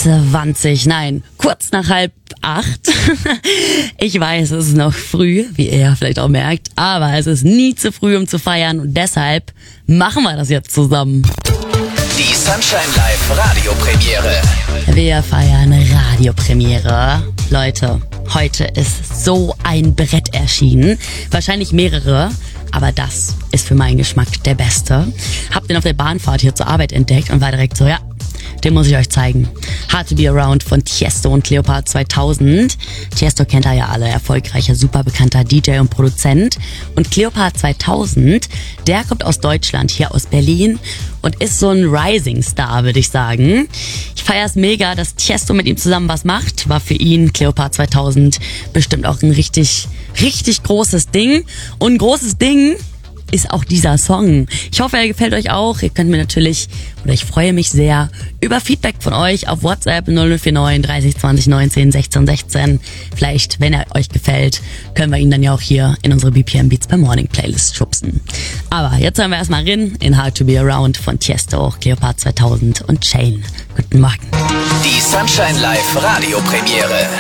kurz nach 7:30. Ich weiß, es ist noch früh, wie ihr vielleicht auch merkt, aber es ist nie zu früh, um zu feiern und deshalb machen wir das jetzt zusammen. Die Sunshine Live Radiopremiere. Wir feiern Radiopremiere. Leute, heute ist so ein Brett erschienen. Wahrscheinlich mehrere, aber das ist für meinen Geschmack der beste. Hab den auf der Bahnfahrt hier zur Arbeit entdeckt und war direkt so, ja, den muss ich euch zeigen. Hard to Be Around von Tiesto und Cleopatra 2000. Tiesto kennt ihr ja alle, erfolgreicher, super bekannter DJ und Produzent. Und Cleopatra 2000, der kommt aus Deutschland, hier aus Berlin und ist so ein Rising Star, würde ich sagen. Ich feier's mega, dass Tiesto mit ihm zusammen was macht. War für ihn Cleopatra 2000 bestimmt auch ein richtig, richtig großes Ding. Und ein großes Ding ist auch dieser Song. Ich hoffe, er gefällt euch auch. Ihr könnt mir natürlich, oder ich freue mich sehr, über Feedback von euch auf WhatsApp 0049 30 20 19 16 16. Vielleicht, wenn er euch gefällt, können wir ihn dann ja auch hier in unsere BPM Beats per Morning Playlist schubsen. Aber jetzt hören wir erstmal rein in Hard to Be Around von Tiesto, Cleopatra 2000 und Chain. Guten Morgen. Die Sunshine Live Radiopremiere.